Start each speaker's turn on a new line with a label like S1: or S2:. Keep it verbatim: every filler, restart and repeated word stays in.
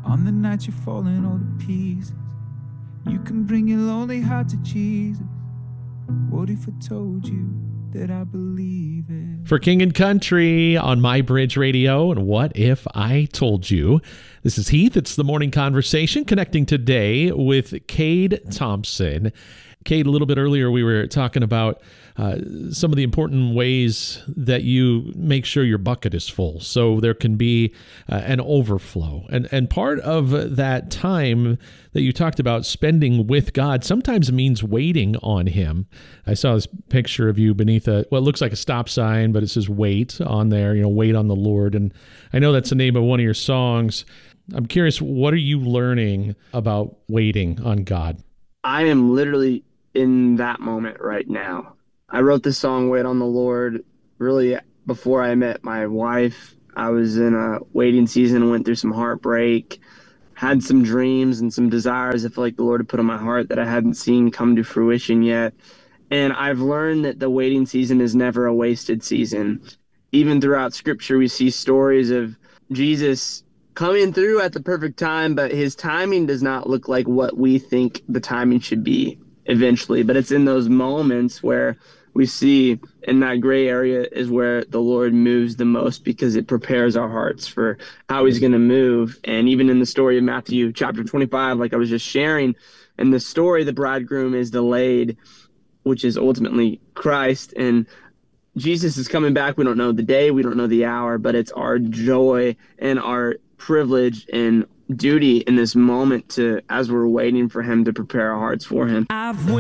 S1: On the night you're falling all to pieces, you can bring your lonely heart to Jesus. What if I told you that I believe it?
S2: For King and Country on My Bridge Radio, and What If I Told You? This is Heath. It's the Morning Conversation, connecting today with Cade Thompson. Cade, a little bit earlier, we were talking about uh, some of the important ways that you make sure your bucket is full, so there can be uh, an overflow. And and part of that time that you talked about spending with God sometimes means waiting on Him. I saw this picture of you beneath a, well, it looks like a stop sign, but it says wait on there, you know, wait on the Lord. And I know that's the name of one of your songs. I'm curious, what are you learning about waiting on God?
S3: I am literally in that moment right now. I wrote this song, Wait on the Lord, really before I met my wife. I was in a waiting season, went through some heartbreak, had some dreams and some desires I feel like the Lord had put on my heart that I hadn't seen come to fruition yet. And I've learned that the waiting season is never a wasted season. Even throughout Scripture, we see stories of Jesus coming through at the perfect time, but his timing does not look like what we think the timing should be eventually. But it's in those moments where we see in that gray area is where the Lord moves the most, because it prepares our hearts for how he's going to move. And even in the story of Matthew chapter twenty-five, like I was just sharing, in the story, the bridegroom is delayed, which is ultimately Christ. And Jesus is coming back. We don't know the day, we don't know the hour, but it's our joy and our privilege and duty in this moment to, as we're waiting for him, to prepare our hearts for him. I've